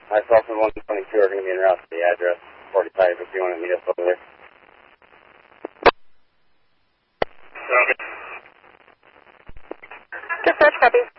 Myself and 122 are going to be en route to the address 45 if you want to meet us over there. Okay. Dispatch, copy.